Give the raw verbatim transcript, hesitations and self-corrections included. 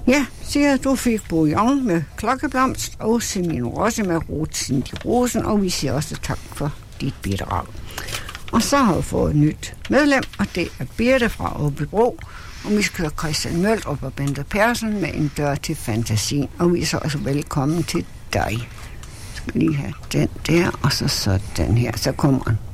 Ja, siger du fik bouillon med klokkeblomst og seminosse med rotsen i rosen, og vi siger også tak for dit bidrag. Og så har vi fået et nyt medlem, og det er Birte fra Åbybro, og vi skal høre Christian Møldrup og Bente Persson med En dør til fantasien, og vi er så også velkommen til dig. Jeg skal lige have den der, og så sådan her, så kommer den.